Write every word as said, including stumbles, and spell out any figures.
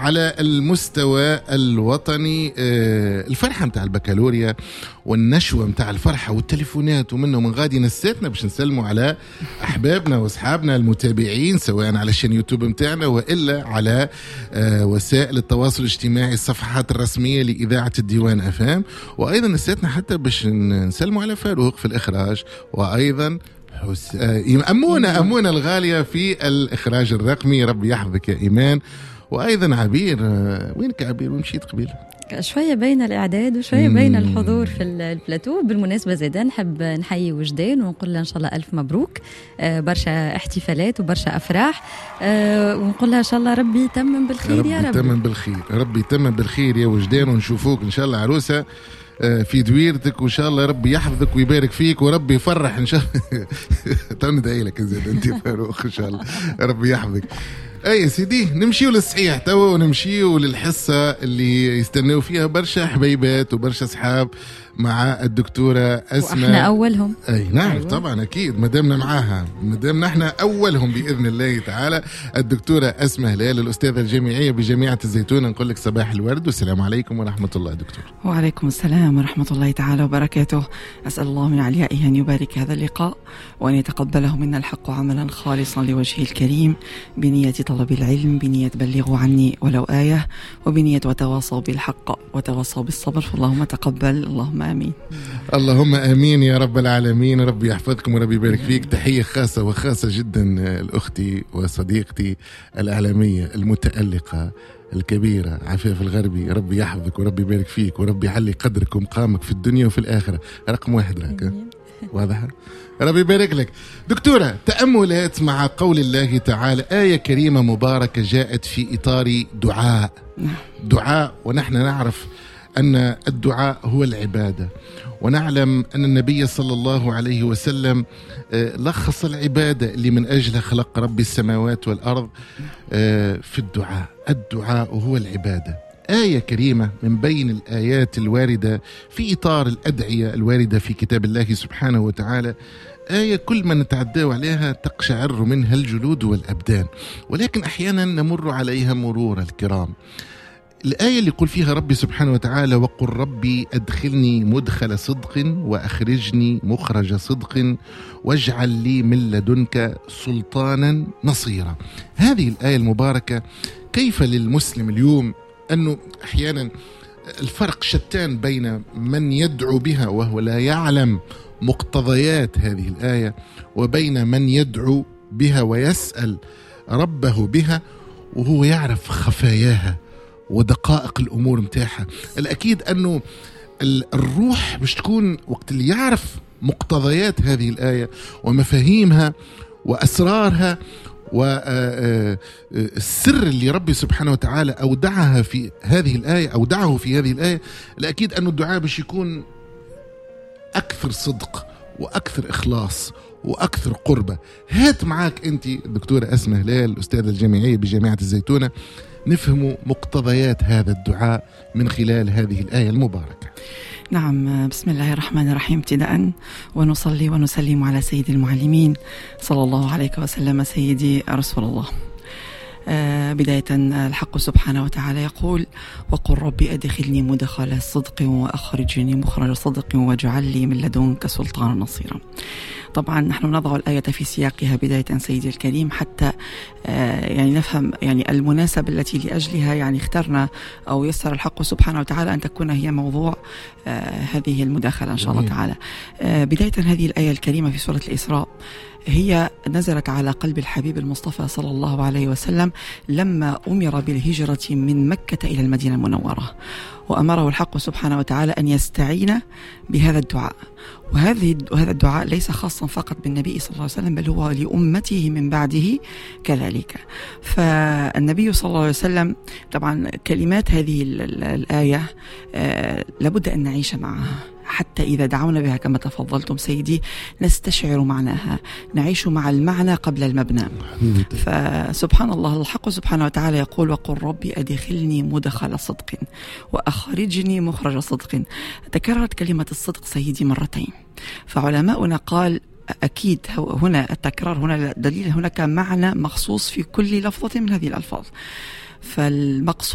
على المستوى الوطني الفرحة متاع البكالوريا والنشوة متاع الفرحة والتليفونات ومنه من غادي نسيتنا باش نسلموا على أحبابنا وأصحابنا المتابعين سواء على الشان يوتيوب متاعنا وإلا على وسائل التواصل الاجتماعي الصفحات الرسمية لإذاعة الديوان أفام. وأيضا نسيتنا حتى باش نسلموا على فاروق في الإخراج وأيضا حس... أمونة أمونة الغالية في الإخراج الرقمي. ربي يحفظك يا إيمان. وأيضا عبير، وينك عبير ومشيت قبيل شوية بين الإعداد وشوية بين الحضور في البلاتو. بالمناسبة زيدا نحب نحيي وجدان ونقول لها إن شاء الله ألف مبروك، برشا احتفالات وبرشا أفراح، ونقول لها إن شاء الله ربي يتمم بالخير يا رب. ربي يتمم بالخير، ربي يتمم بالخير يا وجدان، ونشوفوك إن شاء الله عروسة في دويرتك وإن شاء الله ربي يحفظك ويبارك فيك وربي يفرح إن شاء الله. توني دايلك زيد أنت فاروق إن شاء الله ربي يحفظك. أي سيدي نمشيو للصحيح توا ونمشيو للحصة اللي يستنوا فيها برشا حبيبات وبرشا أصحاب مع الدكتورة أسماء، وإحنا أولهم. أي نعم أيوة. طبعا أكيد مدامنا معاها مدامنا إحنا أولهم بإذن الله تعالى. الدكتورة أسماء هلال الأستاذة الجامعية بجامعة الزيتونة، نقول لك صباح الورد والسلام عليكم ورحمة الله دكتور. وعليكم السلام ورحمة الله تعالى وبركاته. أسأل الله من عليائه أن يبارك هذا اللقاء وأن يتقبله منا الحق عملا خالصا لوجهه الكريم بنية طلب العلم، بنية بلغوا عني ولو آية، وبنية وتواصوا بالحق وتواصوا بالصبر. فاللهم تقبل، اللهم آمين. اللهم آمين يا رب العالمين. ربي يحفظكم وربي يبارك فيك. تحية خاصة وخاصة جدا لأختي وصديقتي الإعلامية المتألقة الكبيرة عفاف الغربي. ربي يحفظك وربي يبارك فيك وربي يعلي قدرك ومقامك في الدنيا وفي الآخرة. رقم واحد راك واضح. ربي يبارك لك دكتورة. تأملات مع قول الله تعالى، آية كريمة مباركة جاءت في إطار دعاء دعاء ونحن نعرف أن الدعاء هو العبادة، ونعلم أن النبي صلى الله عليه وسلم لخص العبادة اللي من أجلها خلق رب السماوات والأرض في الدعاء. الدعاء هو العبادة. آية كريمة من بين الآيات الواردة في إطار الأدعية الواردة في كتاب الله سبحانه وتعالى، آية كل ما نتعدى عليها تقشعر منها الجلود والأبدان، ولكن أحيانا نمر عليها مرور الكرام. الآية اللي يقول فيها ربي سبحانه وتعالى، وقل ربي أدخلني مدخل صدق وأخرجني مخرج صدق واجعل لي من لدنك سلطانا نصيرا. هذه الآية المباركة كيف للمسلم اليوم أنه أحيانا الفرق شتان بين من يدعو بها وهو لا يعلم مقتضيات هذه الآية، وبين من يدعو بها ويسأل ربه بها وهو يعرف خفاياها ودقائق الأمور متاعها. الأكيد أنه الروح مش تكون وقت اللي يعرف مقتضيات هذه الآية ومفاهيمها وأسرارها والسر اللي ربي سبحانه وتعالى أودعها في هذه الآية أودعه في هذه الآية. الأكيد أنه الدعاء باش يكون أكثر صدق وأكثر إخلاص وأكثر قربة. هات معاك أنت الدكتورة أسماء هلال الأستاذة الجامعية بجامعة الزيتونة نفهم مقتضيات هذا الدعاء من خلال هذه الآية المباركة. نعم، بسم الله الرحمن الرحيم. ابتداء ونصلي ونسلم على سيد المعلمين صلى الله عليه وسلم سيدي رسول الله. آه بداية الحق سبحانه وتعالى يقول، وقل ربي أدخلني مدخل صدق وأخرجني مخرج صدق واجعل لي من لدنك سلطانا نصيرا. طبعا نحن نضع الآية في سياقها بداية سيدي الكريم حتى آه يعني نفهم يعني المناسبة التي لأجلها يعني اخترنا أو يسر الحق سبحانه وتعالى أن تكون هي موضوع آه هذه المداخلة إن شاء الله تعالى. آه بداية هذه الآية الكريمة في سورة الإسراء هي نزلت على قلب الحبيب المصطفى صلى الله عليه وسلم لما أمر بالهجرة من مكة إلى المدينة المنورة، وأمره الحق سبحانه وتعالى أن يستعين بهذا الدعاء. وهذه وهذا الدعاء ليس خاصا فقط بالنبي صلى الله عليه وسلم، بل هو لأمته من بعده كذلك. فالنبي صلى الله عليه وسلم طبعا كلمات هذه الآية آه لابد أن نعيش معها حتى إذا دعونا بها كما تفضلتم سيدي نستشعر معناها، نعيش مع المعنى قبل المبنى. فسبحان الله الحق سبحانه وتعالى يقول وقل ربي أدخلني مدخل صدق وأخرجني مخرج صدق. تكررت كلمة الصدق سيدي مرتين، فعلماؤنا قال أكيد هنا التكرار هنا دليل هناك معنى مخصوص في كل لفظة من هذه الألفاظ. فالمقصود